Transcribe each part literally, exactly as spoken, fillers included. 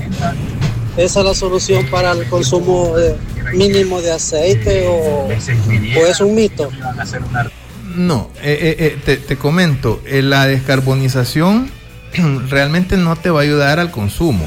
¿Esa es la solución para el consumo de, mínimo de aceite o, o es un mito? No, eh, eh, eh, te, te comento, eh, la descarbonización realmente no te va a ayudar al consumo.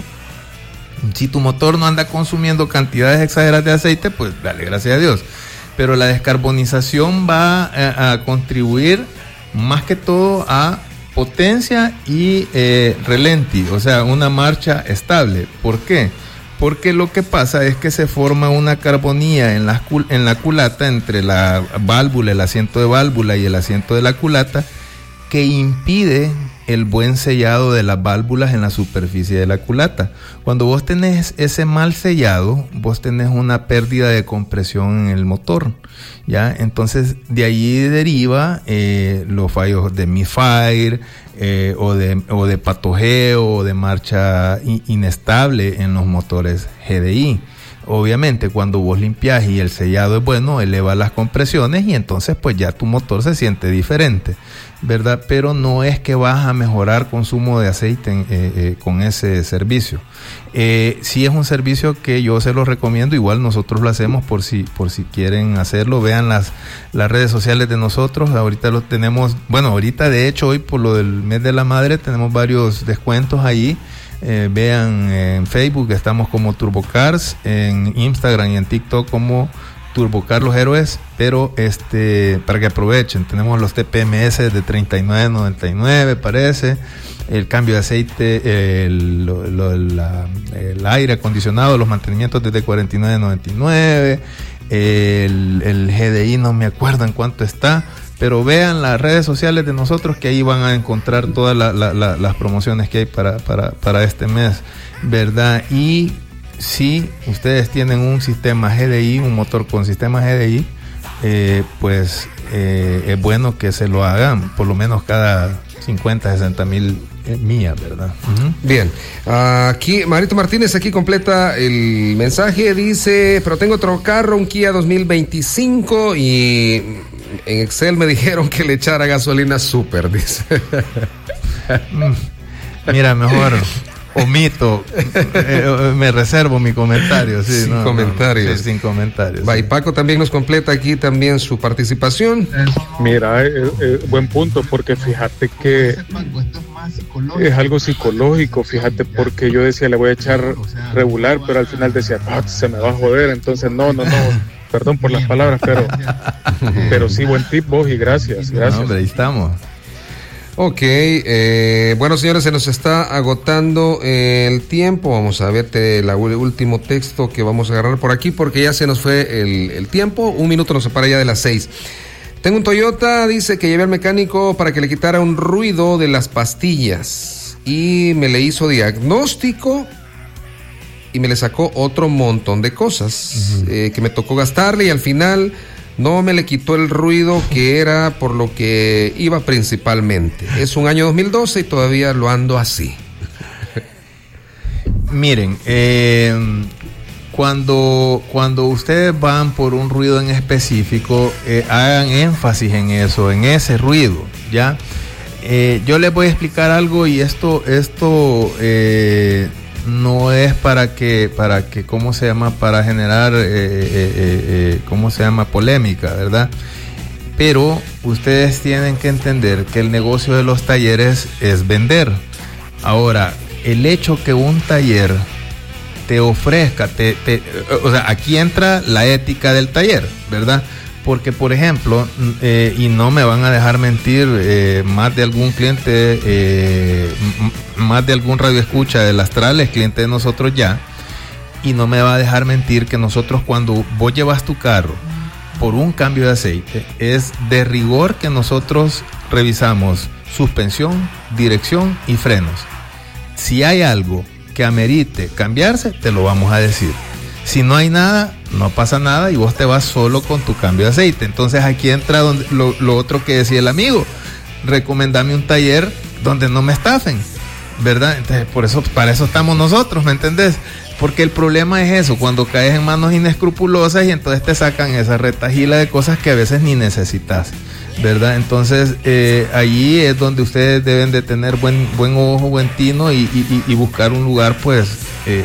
Si tu motor no anda consumiendo cantidades exageradas de aceite, pues dale gracias a Dios. Pero la descarbonización va a, a contribuir más que todo a potencia y eh, relenti, o sea, una marcha estable. ¿Por qué? Porque lo que pasa es que se forma una carbonía en la, en la culata entre la válvula, el asiento de válvula y el asiento de la culata, que impide el buen sellado de las válvulas en la superficie de la culata. Cuando vos tenés ese mal sellado, vos tenés una pérdida de compresión en el motor, ¿ya? Entonces, de allí deriva eh, los fallos de misfire, eh, o de o de patojeo, o de marcha in- inestable en los motores G D I. Obviamente, cuando vos limpiás y el sellado es bueno, eleva las compresiones y entonces pues ya tu motor se siente diferente, ¿verdad? Pero no es que vas a mejorar consumo de aceite en, eh, eh, con ese servicio. Eh, sí es un servicio que yo se lo recomiendo, igual nosotros lo hacemos por si por si quieren hacerlo. Vean las, las redes sociales de nosotros, ahorita lo tenemos, bueno, ahorita de hecho hoy por lo del mes de la madre tenemos varios descuentos ahí. Eh, vean en Facebook, estamos como TurboCars, en Instagram y en TikTok como TurboCars Los Héroes, pero este para que aprovechen, tenemos los T P M S de treinta y nueve noventa y nueve, parece, el cambio de aceite, el, lo, lo, la, el aire acondicionado, los mantenimientos desde cuarenta y nueve noventa y nueve, el, el G D I no me acuerdo en cuánto está, pero vean las redes sociales de nosotros que ahí van a encontrar todas la, la, la, las promociones que hay para, para, para este mes, ¿verdad? Y si ustedes tienen un sistema G D I, un motor con sistema G D I, eh, pues eh, es bueno que se lo hagan por lo menos cada cincuenta, sesenta mil eh, millas, ¿verdad? Uh-huh. Bien, aquí Marito Martínez aquí completa el mensaje, dice, pero tengo otro carro, un Kia dos mil veinticinco y en Excel me dijeron que le echara gasolina super, dice. Mira, mejor omito, eh, me reservo mi comentario. Sí, sin no, comentarios. No, sí, sin comentarios. Va, y Paco también nos completa aquí también su participación. Mira, eh, eh, buen punto, porque fíjate que es algo psicológico, fíjate, porque yo decía le voy a echar regular, pero al final decía, ah, se me va a joder, entonces no, no, no. Perdón por las palabras, pero pero sí, buen tip vos y gracias, gracias. No, hombre, ahí estamos. Ok, eh, bueno señores, se nos está agotando eh, el tiempo. Vamos a verte el último texto que vamos a agarrar por aquí porque ya se nos fue el, el tiempo. Un minuto nos separa ya de las seis. Tengo un Toyota, dice que llevé al mecánico para que le quitara un ruido de las pastillas y me le hizo diagnóstico y me le sacó otro montón de cosas, uh-huh. eh, que me tocó gastarle y al final no me le quitó el ruido que era por lo que iba principalmente. Es un año dos mil doce y todavía lo ando así. Miren, eh, cuando, cuando ustedes van por un ruido en específico, eh, hagan énfasis en eso, en ese ruido, ¿ya? Eh, yo les voy a explicar algo y esto, esto eh, no es para que, para que, ¿cómo se llama? Para generar, eh, eh, eh, ¿cómo se llama? Polémica, ¿verdad? Pero ustedes tienen que entender que el negocio de los talleres es vender. Ahora, el hecho que un taller te ofrezca, te, te, o sea, aquí entra la ética del taller, ¿verdad? Porque, por ejemplo, eh, y no me van a dejar mentir, eh, más de algún cliente, eh, m- más de algún radioescucha del Astral es cliente de nosotros ya, y no me va a dejar mentir que nosotros cuando vos llevas tu carro por un cambio de aceite, es de rigor que nosotros revisamos suspensión, dirección y frenos. Si hay algo que amerite cambiarse, te lo vamos a decir. Si no hay nada, no pasa nada y vos te vas solo con tu cambio de aceite. Entonces aquí entra donde, lo, lo otro que decía el amigo, recomendame un taller donde no me estafen, ¿verdad? Entonces por eso, para eso estamos nosotros, ¿me entendés? Porque el problema es eso, cuando caes en manos inescrupulosas y entonces te sacan esa retahila de cosas que a veces ni necesitas, ¿verdad? Entonces eh, allí es donde ustedes deben de tener buen buen ojo, buen tino y, y, y buscar un lugar pues